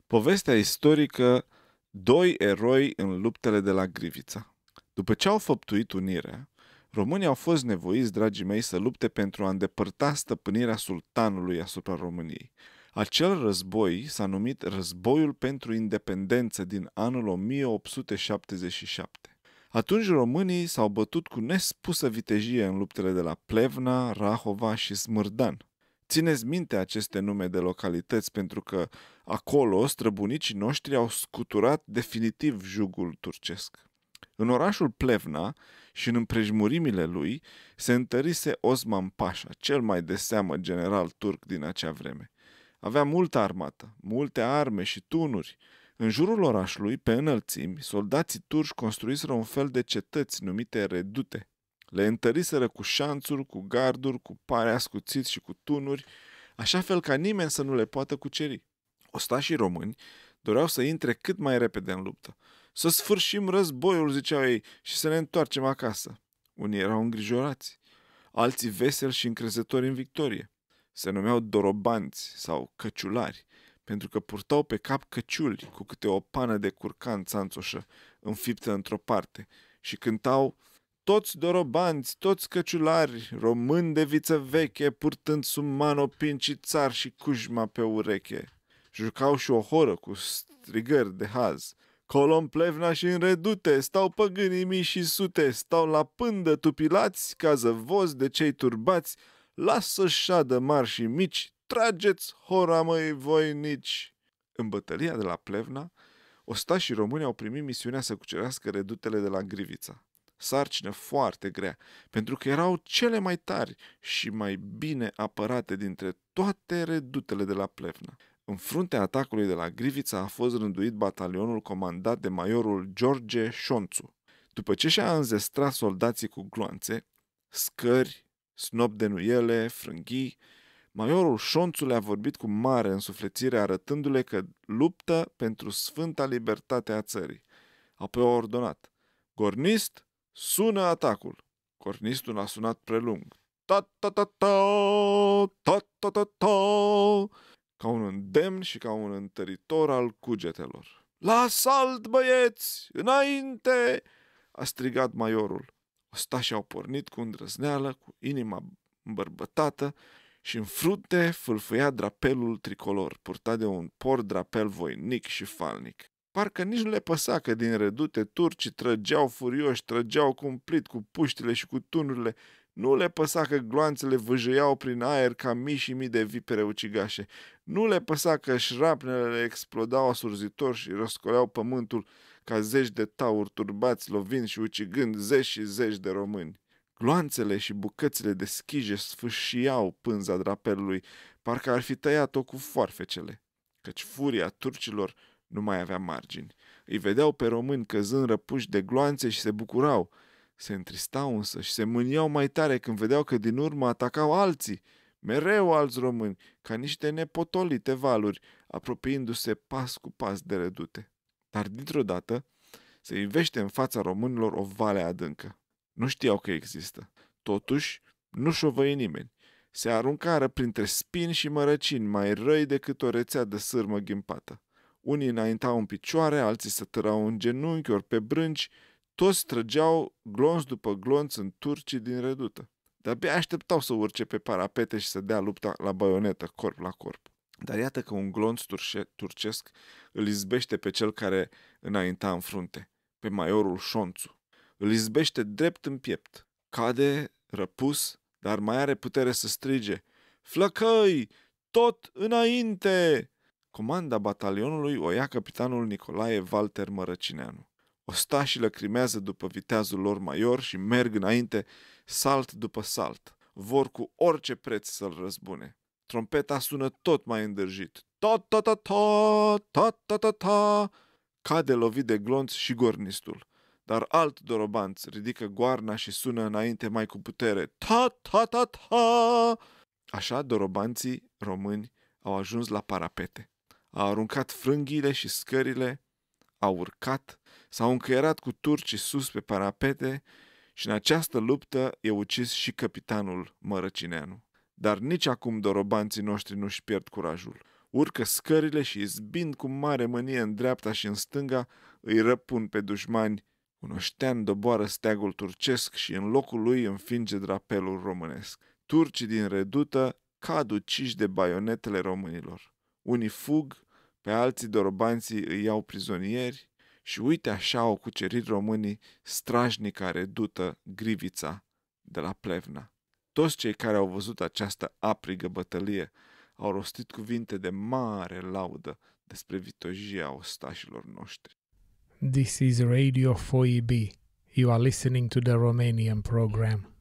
Povestea istorică: doi eroi în luptele de la Grivița. După ce au făptuit unirea, românii au fost nevoiți, dragii mei, să lupte pentru a îndepărta stăpânirea sultanului asupra României. Acel război s-a numit Războiul pentru Independență din anul 1877. Atunci românii s-au bătut cu nespusă vitejie în luptele de la Plevna, Rahova și Smârdan. Țineți minte aceste nume de localități pentru că acolo străbunicii noștri au scuturat definitiv jugul turcesc. În orașul Plevna și în împrejmurimile lui se întărise Osman Pașa, cel mai de seamă general turc din acea vreme. Avea multă armată, multe arme și tunuri. În jurul orașului, pe înălțimi, soldații turci construiseră un fel de cetăți numite redute. Le întăriseră cu șanțuri, cu garduri, cu pare ascuțiți și cu tunuri, așa fel ca nimeni să nu le poată cuceri. Ostașii români doreau să intre cât mai repede în luptă. Să sfârșim războiul, ziceau ei, și să ne întoarcem acasă. Unii erau îngrijorați, alții veseli și încrezători în victorie. Se numeau dorobanți sau căciulari, pentru că purtau pe cap căciuli cu câte o pană de curcan țanțoșă înfiptă într-o parte și cântau: toți dorobanți, toți căciulari, români de viță veche, purtând sumano, pinci, țar și cujma pe ureche. Jucau și o horă cu strigări de haz. Colo în Plevna și în redute, stau păgânii mii și sute, stau la pândă tupilați, ca zăvozi de cei turbați, lasă-și șadă mari și mici, trageți hora, măi, voinici. În bătălia de la Plevna, ostașii români au primit misiunea să cucerească redutele de la Grivița. Sarcină foarte grea, pentru că erau cele mai tari și mai bine apărate dintre toate redutele de la Plevna. În fruntea atacului de la Grivița a fost rânduit batalionul comandat de majorul George Șonțu. După ce și-a înzestrat soldații cu gloanțe, scări, snop de nuiele, frânghii, majorul Șonțu le-a vorbit cu mare însuflețire, arătându-le că luptă pentru sfânta libertate a țării. Apoi a ordonat: Gornist, sună atacul. Cornistul a sunat prelung. Ta-ta-ta-ta, ta-ta-ta-ta, ca un îndemn și ca un întăritor al cugetelor. La asalt, băieți! Înainte! A strigat majorul. Ostașii au pornit cu îndrăzneală, cu inima îmbărbătată și în frunte fâlfâia drapelul tricolor, purtat de un port-drapel voinic și falnic. Parcă nici nu le păsa că din redute turcii trăgeau furioși, trăgeau cumplit cu puștile și cu tunurile. Nu le păsa că gloanțele vâjăiau prin aer ca mii și mii de vipere ucigașe. Nu le păsa că șrapnele explodau asurzitor și răscoleau pământul ca zeci de tauri turbați, lovind și ucigând zeci și zeci de români. Gloanțele și bucățile de schije sfâșiau pânza drapelului, parcă ar fi tăiat-o cu foarfecele, căci furia turcilor nu mai avea margini. Îi vedeau pe români căzând răpuși de gloanțe și se bucurau. Se întristau însă și se mâniau mai tare când vedeau că din urmă atacau alții, mereu alți români, ca niște nepotolite valuri, apropiindu-se pas cu pas de redute. Dar dintr-o dată se ivește în fața românilor o vale adâncă. Nu știau că există. Totuși, nu șovăie nimeni. Se aruncară printre spini și mărăcini mai răi decât o rețea de sârmă ghimpată. Unii înaintau în picioare, alții se tărau în genunchi, ori pe brânci, toți trăgeau glonț după glonț în turcii din redută. De-abia așteptau să urce pe parapete și să dea lupta la baionetă, corp la corp. Dar iată că un glonț turcesc îl izbește pe cel care înainta în frunte, pe majorul Șonțu. Îl izbește drept în piept. Cade, răpus, dar mai are putere să strige: Flăcăi, tot înainte! Comanda batalionului o ia capitanul Nicolae Walter Mărăcineanu. Ostașii lăcrimează după viteazul lor major și merg înainte, salt după salt. Vor cu orice preț să-l răzbune. Trompeta sună tot mai îndârjit. Ta-ta-ta-ta, ta-ta-ta-ta. Cade lovit de glonț și gornistul. Dar alt dorobanț ridică goarna și sună înainte mai cu putere. Ta-ta-ta-ta. Așa dorobanții români au ajuns la parapete. Au aruncat frânghiile și scările, au urcat, s-au încăierat cu turcii sus pe parapete și în această luptă e ucis și capitanul Mărăcineanu. Dar nici acum dorobanții noștri nu-și pierd curajul. urcă scările și izbind cu mare mânie în dreapta și în stânga, îi răpun pe dușmani. Un oștean doboară steagul turcesc și în locul lui înfinge drapelul românesc. Turcii din redută cad uciși de baionetele românilor. Unii fug, pe alții dorobanții îi iau prizonieri și uite așa au cucerit românii strajnica redută Grivița de la Plevna. Toți cei care au văzut această aprigă bătălie au rostit cuvinte de mare laudă despre vitojia ostașilor noștri. This is Radio 4EB. You are listening to the Romanian program.